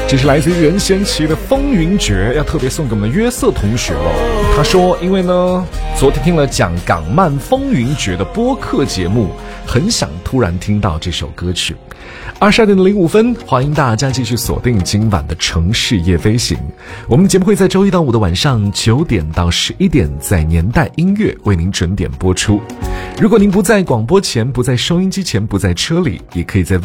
这是来自于任贤齐的《风云决》，要特别送给我们的约瑟同学了。他说因为呢昨天听了讲港漫风云决的播客节目，很想突然听到这首歌曲。22:05，欢迎大家继续锁定今晚的城市夜飞行。我们节目会在周一到五的晚上9点到11点在年代音乐为您准点播出。如果您不在广播前，不在收音机前，不在车里，也可以在